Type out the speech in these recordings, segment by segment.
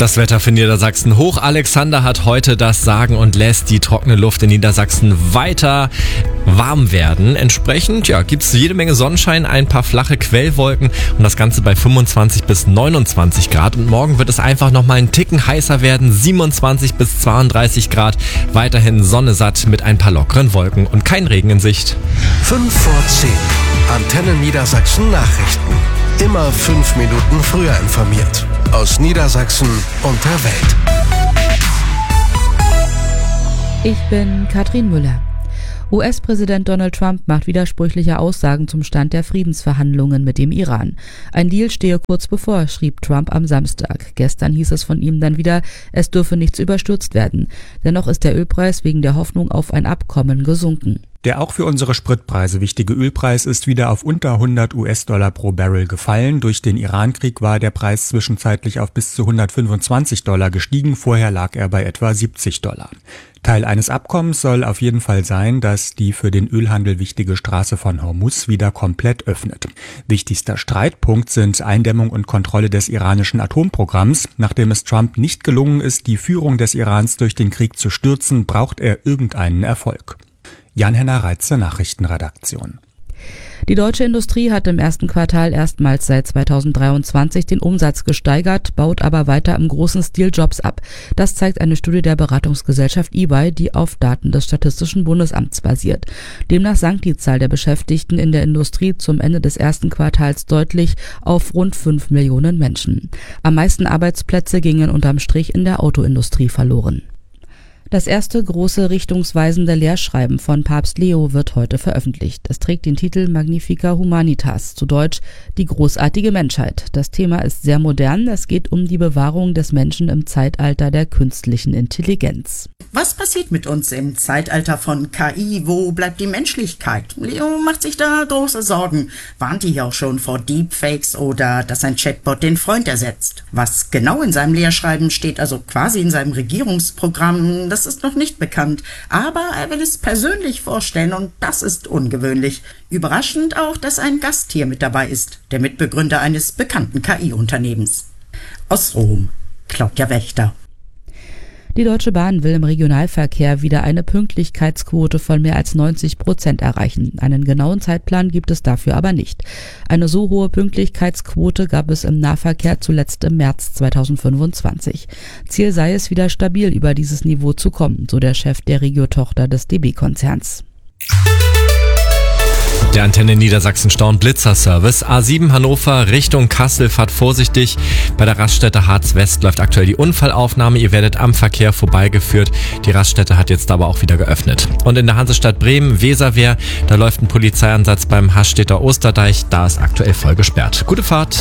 Das Wetter für Niedersachsen. Hoch Alexander hat heute das Sagen und lässt die trockene Luft in Niedersachsen weiter warm werden. Entsprechend gibt es jede Menge Sonnenschein, ein paar flache Quellwolken und das Ganze bei 25 bis 29 Grad. Und morgen wird es einfach nochmal einen Ticken heißer werden, 27 bis 32 Grad. Weiterhin sonnesatt mit ein paar lockeren Wolken und kein Regen in Sicht. 5 vor 10. Antenne Niedersachsen Nachrichten. Immer 5 Minuten früher informiert. Aus Niedersachsen und der Welt. Ich bin Katrin Müller. US-Präsident Donald Trump macht widersprüchliche Aussagen zum Stand der Friedensverhandlungen mit dem Iran. Ein Deal stehe kurz bevor, schrieb Trump am Samstag. Gestern hieß es von ihm dann wieder, es dürfe nichts überstürzt werden. Dennoch ist der Ölpreis wegen der Hoffnung auf ein Abkommen gesunken. Der auch für unsere Spritpreise wichtige Ölpreis ist wieder auf unter 100 US-Dollar pro Barrel gefallen. Durch den Irankrieg war der Preis zwischenzeitlich auf bis zu 125 Dollar gestiegen. Vorher lag er bei etwa 70 Dollar. Teil eines Abkommens soll auf jeden Fall sein, dass die für den Ölhandel wichtige Straße von Hormuz wieder komplett öffnet. Wichtigster Streitpunkt sind Eindämmung und Kontrolle des iranischen Atomprogramms. Nachdem es Trump nicht gelungen ist, die Führung des Irans durch den Krieg zu stürzen, braucht er irgendeinen Erfolg. Jan-Henner Reitze, Nachrichtenredaktion. Die deutsche Industrie hat im ersten Quartal erstmals seit 2023 den Umsatz gesteigert, baut aber weiter im großen Stil Jobs ab. Das zeigt eine Studie der Beratungsgesellschaft EY, die auf Daten des Statistischen Bundesamts basiert. Demnach sank die Zahl der Beschäftigten in der Industrie zum Ende des ersten Quartals deutlich auf rund 5 Millionen Menschen. Am meisten Arbeitsplätze gingen unterm Strich in der Autoindustrie verloren. Das erste große richtungsweisende Lehrschreiben von Papst Leo wird heute veröffentlicht. Es trägt den Titel Magnifica Humanitas, zu Deutsch die großartige Menschheit. Das Thema ist sehr modern. Es geht um die Bewahrung des Menschen im Zeitalter der künstlichen Intelligenz. Was passiert mit uns im Zeitalter von KI? Wo bleibt die Menschlichkeit? Leo macht sich da große Sorgen. Warnt hier auch schon vor Deepfakes oder dass ein Chatbot den Freund ersetzt. Was genau in seinem Lehrschreiben steht, also quasi in seinem Regierungsprogramm, das ist noch nicht bekannt. Aber er will es persönlich vorstellen und das ist ungewöhnlich. Überraschend auch, dass ein Gast hier mit dabei ist, der Mitbegründer eines bekannten KI-Unternehmens. Aus Rom, Claudia Wächter. Die Deutsche Bahn will im Regionalverkehr wieder eine Pünktlichkeitsquote von mehr als 90% erreichen. Einen genauen Zeitplan gibt es dafür aber nicht. Eine so hohe Pünktlichkeitsquote gab es im Nahverkehr zuletzt im März 2025. Ziel sei es, wieder stabil über dieses Niveau zu kommen, so der Chef der Regio-Tochter des DB-Konzerns. Der Antenne Niedersachsen Blitzer-Service. A7 Hannover Richtung Kassel, fahrt vorsichtig. Bei der Raststätte Harz West läuft aktuell die Unfallaufnahme. Ihr werdet am Verkehr vorbeigeführt. Die Raststätte hat jetzt aber auch wieder geöffnet. Und in der Hansestadt Bremen, Weserwehr, da läuft ein Polizeieinsatz beim Haßstädter Osterdeich. Da ist aktuell voll gesperrt. Gute Fahrt.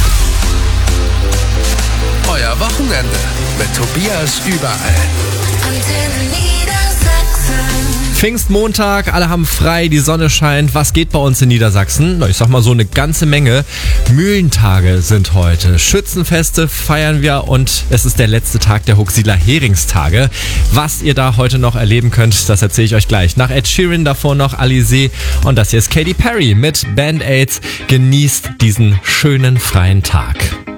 Euer Wochenende mit Tobias überall. Antenne Niedersachsen. Pfingstmontag, alle haben frei, die Sonne scheint. Was geht bei uns in Niedersachsen? Ich sag mal so eine ganze Menge. Mühlentage sind heute. Schützenfeste feiern wir und es ist der letzte Tag der Huxiller Heringstage. Was ihr da heute noch erleben könnt, das erzähle ich euch gleich. Nach Ed Sheeran davor noch Alizé und das hier ist Katy Perry mit Band-Aids. Genießt diesen schönen freien Tag.